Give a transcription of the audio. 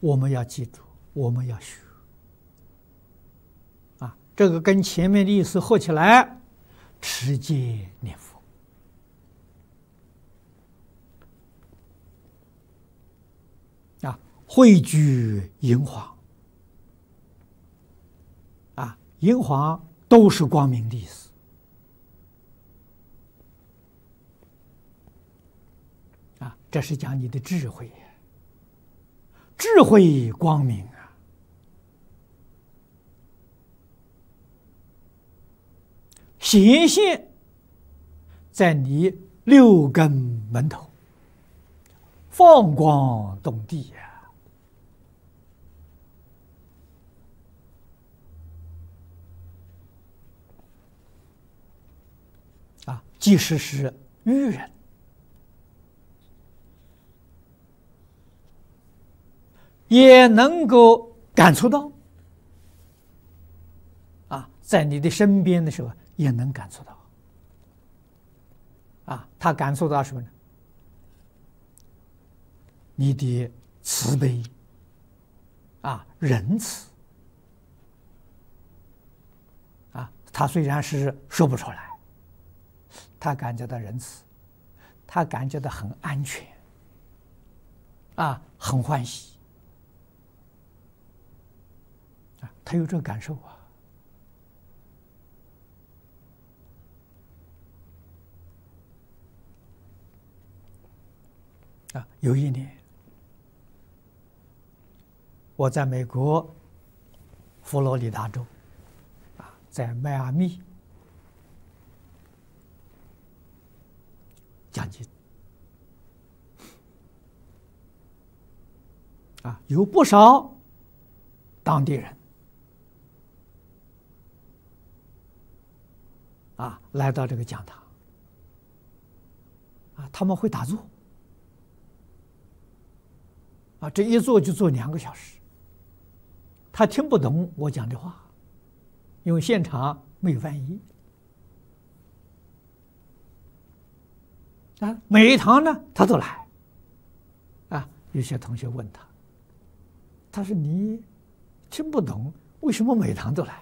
我们要记住，我们要学啊，这个跟前面的意思合起来，持戒念佛啊，汇聚银黄啊，银黄都是光明的意思啊，这是讲你的智慧，智慧光明啊，显现在你六根门头，放光动地呀。即使是愚人，也能够感触到啊，在你的身边的时候也能感触到啊，他感受到什么呢？你的慈悲啊，仁慈啊，他虽然是说不出来，他感觉到仁慈，他感觉到很安全啊，很欢喜啊，他有这个感受啊。有一年，我在美国佛罗里达州啊，在迈阿密讲经啊，有不少当地人啊来到这个讲堂啊，他们会打坐啊，这一坐就坐2个小时，他听不懂我讲的话，因为现场没有翻译啊。每一堂呢，他都来啊。有些同学问他，他说：“你听不懂，为什么每堂都来？”